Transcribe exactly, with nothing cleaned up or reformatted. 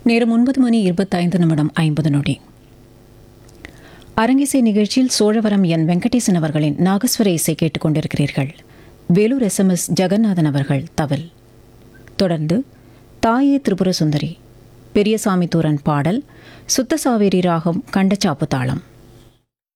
நேரம் ஒன்பது மணி இருபத்தைந்து நிமிடம் ஐம்பது நொடி. அரங்கிசை நிகழ்ச்சியில் சோழவரம் என் வெங்கடேசன் அவர்களின் நாகஸ்வர இசை கேட்டுக் கொண்டிருக்கிறீர்கள். Vellore S M S Jeganathan அவர்கள் தவில். தொடர்ந்து தாயே திரிபுர சுந்தரி பெரியசாமி தூரன் பாடல், சுத்த சாவேரி ராகம் கண்டச்சாப்பு தாளம்.